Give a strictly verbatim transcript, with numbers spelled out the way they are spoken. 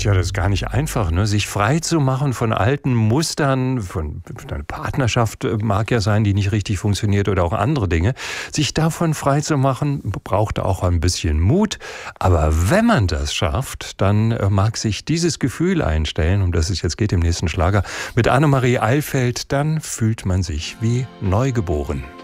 Tja, das ist gar nicht einfach, ne? Sich frei zu machen von alten Mustern, von einer Partnerschaft mag ja sein, die nicht richtig funktioniert oder auch andere Dinge. Sich davon frei zu machen, braucht auch ein bisschen Mut. Aber wenn man das schafft, dann mag sich dieses Gefühl einstellen, um das es jetzt geht im nächsten Schlager, mit Annemarie Eilfeld, dann fühlt man sich wie neugeboren.